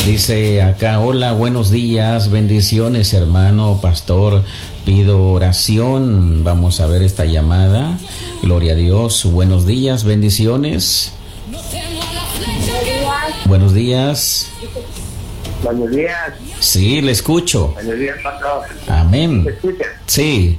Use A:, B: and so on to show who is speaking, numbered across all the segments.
A: Dice acá, hola, buenos días, bendiciones, hermano pastor, pido oración. Vamos a ver esta llamada. Gloria a Dios, buenos días, bendiciones. Buenos días.
B: Buenos días.
A: Sí, le escucho.
B: Buenos días, pastor.
A: Amén.
B: ¿Me escucha?
A: Sí.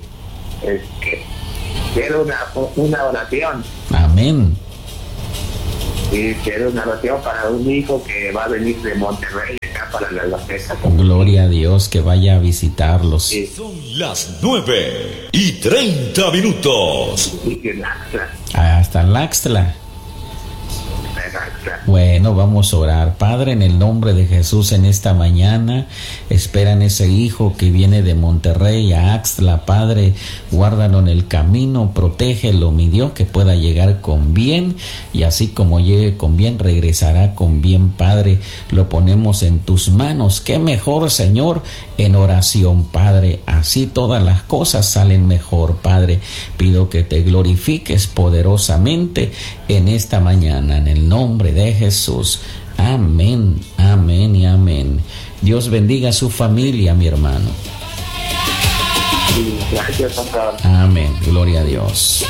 B: Quiero una oración.
A: Amén.
B: Y quiero una oración para un hijo que va a venir de Monterrey acá para la Huasteca.
A: Gloria a Dios, que vaya a visitarlos.
B: Sí.
C: Son las 9:30.
A: Hasta Laxtla. Bueno, vamos a orar. Padre, en el nombre de Jesús, en esta mañana, esperan ese hijo que viene de Monterrey a Axtla. Padre, guárdalo en el camino, protégelo, mi Dios, que pueda llegar con bien, y así como llegue con bien, regresará con bien. Padre, lo ponemos en tus manos. Qué mejor, Señor, en oración, Padre. Así todas las cosas salen mejor, Padre. Pido que te glorifiques poderosamente en esta mañana, en el nombre de Jesús. Amén, amén y amén. Dios bendiga a su familia, mi hermano.
B: Gracias, pastor.
A: Amén, gloria a Dios.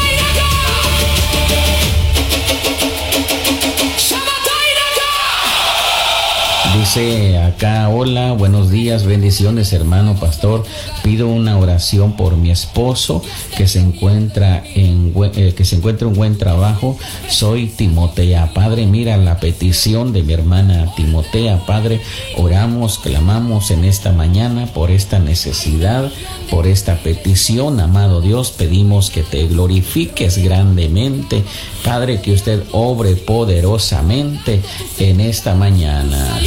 A: Dice acá, hola, buenos días, bendiciones, hermano pastor. Pido una oración por mi esposo que se encuentra un buen trabajo. Soy Timotea. Padre, mira la petición de mi hermana Timotea. Padre, oramos, clamamos en esta mañana por esta necesidad, por esta petición. Amado Dios, pedimos que te glorifiques grandemente. Padre, que usted obre poderosamente en esta mañana.